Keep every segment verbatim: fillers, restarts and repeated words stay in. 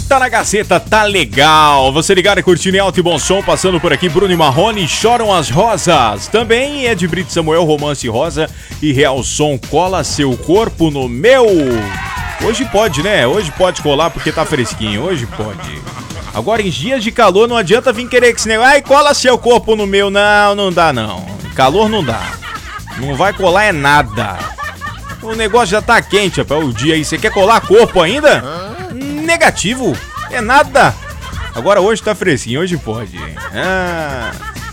Tá na Gazeta, tá legal. Você ligado e curtindo em alto e bom som, passando por aqui, Bruno e Marrone, Choram as Rosas. Também Ed Brito Samuel, Romance Rosa e Real Som, Cola Seu Corpo no Meu. Hoje pode, né? Hoje pode colar porque tá fresquinho, hoje pode. Agora em dias de calor não adianta vir querer que esse negócio, ai, cola seu corpo no meu. Não, não dá não. Calor não dá. Não vai colar é nada. O negócio já tá quente, rapaz, o dia aí. Você quer colar corpo ainda? Negativo. É nada. Agora hoje tá fresquinho, hoje pode. Ah.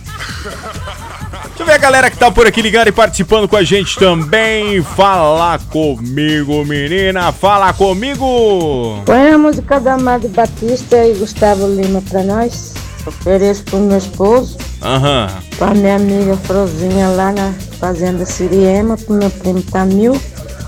Deixa eu ver a galera que tá por aqui ligando e participando com a gente também. Fala comigo, menina. Fala comigo. Põe a música da Amado Batista e Gustavo Lima pra nós. Ofereço pro meu esposo. Aham. Uhum. Pra minha amiga Frozinha lá na Fazenda Siriema. Pro meu primo Tamil.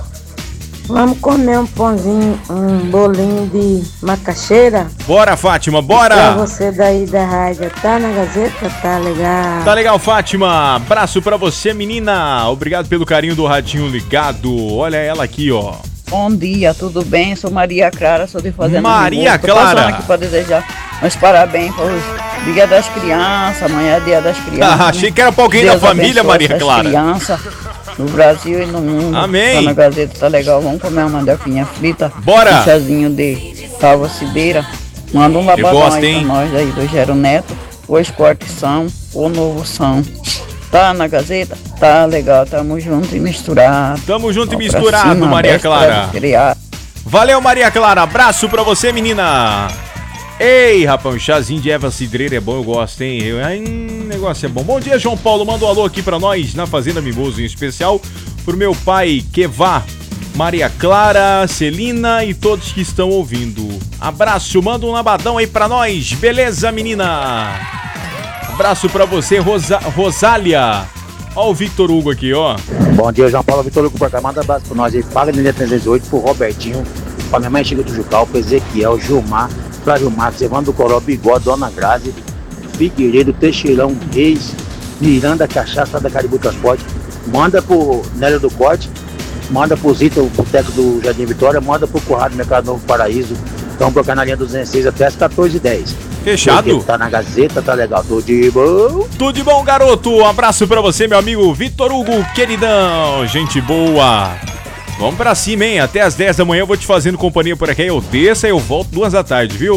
Vamos comer um pãozinho, um bolinho de macaxeira. Bora, Fátima, bora! Pra você daí da rádio, tá na Gazeta? Tá legal. Tá legal, Fátima. Abraço pra você, menina. Obrigado pelo carinho do radinho ligado. Olha ela aqui, ó. Bom dia, tudo bem? Sou Maria Clara, sou de Fazenda Maria Rio. Tô Clara. passando aqui pra desejar uns parabéns para o Dia das Crianças. Amanhã é Dia das Crianças. Ah, achei que era pra alguém da família, Maria Clara. Crianças no Brasil e no mundo. Amém. Tá na Gazeta, tá legal. Vamos comer uma mandioquinha frita. Bora. Um chazinho de salva cideira. Manda um labadão aí pra nós aí do Gero Neto. Os cortes são, o novo são. Tá na Gazeta? Tá legal, tamo junto e misturado. Tamo junto e misturado, cima, Maria Clara. Valeu, Maria Clara. Abraço pra você, menina. Ei, rapaz, um chazinho de erva cidreira é bom, eu gosto, hein? Ai, negócio é bom. Bom dia, João Paulo. Manda um alô aqui pra nós na Fazenda Mimoso, em especial pro meu pai, Kevá, Maria Clara, Celina e todos que estão ouvindo. Abraço, manda um labadão aí pra nós. Beleza, menina? Abraço pra você, Rosa, Rosália. Ó o Victor Hugo aqui, ó. Bom dia, João Paulo, Victor Hugo pra cá. Manda abraço pra nós aí. Paga de trezentos e oito pro Robertinho, pra minha mãe Chica do Jucal, pro Ezequiel, Gilmar, Flávio Marcos, Evandro Coró, Bigode, Dona Grazi, Figueiredo, Teixeirão, Reis, Miranda, Cachaça da Caribu Transporte. Manda pro Nélio do Corte, manda pro Zita, o boteco do Jardim Vitória, manda pro Corrado Mercado Novo Paraíso. Então pro canalinha duzentos e seis até as quatorze e dez. Fechado? Porque tá na Gazeta, tá legal. Tudo de bom? Tudo de bom, garoto. Um abraço pra você, meu amigo Vitor Hugo, queridão. Gente boa. Vamos pra cima, hein? Até as dez da manhã eu vou te fazendo companhia por aqui. Eu desço e eu volto duas da tarde, viu?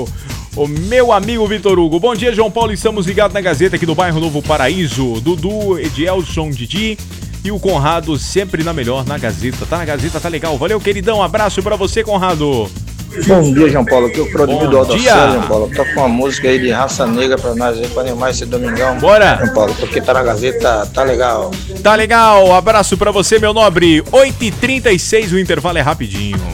O meu amigo Vitor Hugo. Bom dia, João Paulo. Estamos ligados na Gazeta aqui do bairro Novo Paraíso. Dudu, Edielson, Didi e o Conrado sempre na melhor na Gazeta. Tá na Gazeta, tá legal. Valeu, queridão. Abraço pra você, Conrado. Bom dia, João Paulo, aqui é o Crodimir do Aldo dia. João Paulo. Toca uma música aí de Raça Negra pra nós aí, pra animar esse domingão. Bora! João Paulo, porque tá na Gazeta, tá legal. Tá legal, abraço pra você, meu nobre. oito e trinta e seis, o intervalo é rapidinho.